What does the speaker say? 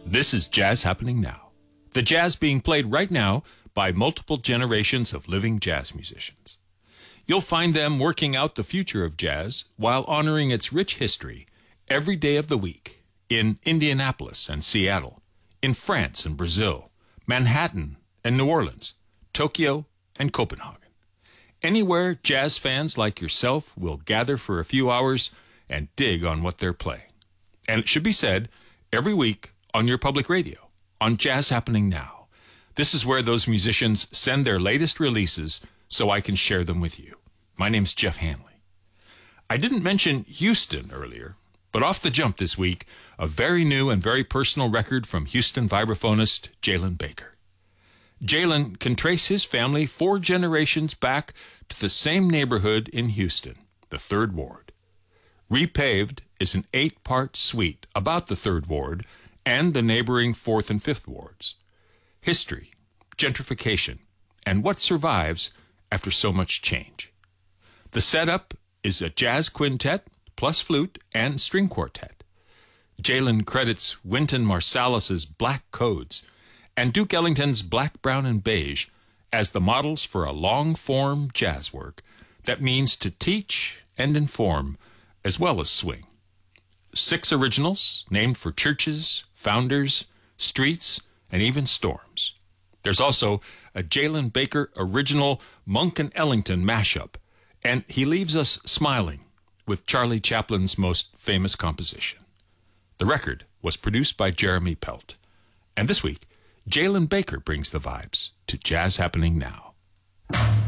This is Jazz Happening Now. The jazz being played right now by multiple generations of living jazz musicians. You'll find them working out the future of jazz while honoring its rich history every day of the week in Indianapolis and Seattle, in France and Brazil, Manhattan and New Orleans, Tokyo and Copenhagen. Anywhere jazz fans like yourself will gather for a few hours and dig on what they're playing. And it should be said, every week on your public radio, on Jazz Happening Now. This is where those musicians send their latest releases so I can share them with you. My name's Jeff Hanley. I didn't mention Houston earlier, but off the jump this week, a very new and very personal record from Houston vibraphonist Jalen Baker. Jalen can trace his family 4 generations back to the same neighborhood in Houston, the 3rd Ward. Repaved is an 8-part suite about the 3rd Ward and the neighboring 4th and 5th Wards. History, gentrification, and what survives after so much change. The setup is a jazz quintet plus flute and string quartet. Jalen credits Wynton Marsalis's Black Codes and Duke Ellington's Black, Brown, and Beige as the models for a long-form jazz work that means to teach and inform as well as swing. 6 originals named for churches, founders, streets, and even storms. There's also a Jalen Baker original Monk and Ellington mashup, and he leaves us smiling with Charlie Chaplin's most famous composition. The record was produced by Jeremy Pelt. And this week, Jalen Baker brings the vibes to Jazz Happening Now.